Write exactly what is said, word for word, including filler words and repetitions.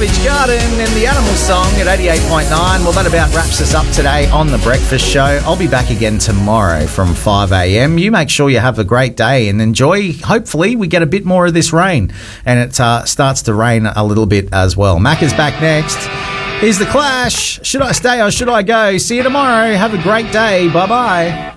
Savage Garden and the Animal Song at eighty-eight point nine. Well, that about wraps us up today on The Breakfast Show. I'll be back again tomorrow from five a.m. You make sure you have a great day and enjoy. Hopefully, we get a bit more of this rain, and it uh, starts to rain a little bit as well. Mac is back next. Here's The Clash. Should I stay or should I go? See you tomorrow. Have a great day. Bye-bye.